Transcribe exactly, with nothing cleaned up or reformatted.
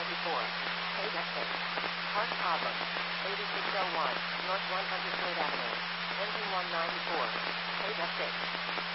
ninety-four. Page F six. Part problem. eighty-six oh one, North one hundred third Avenue. Engine one ninety-four. Page F six.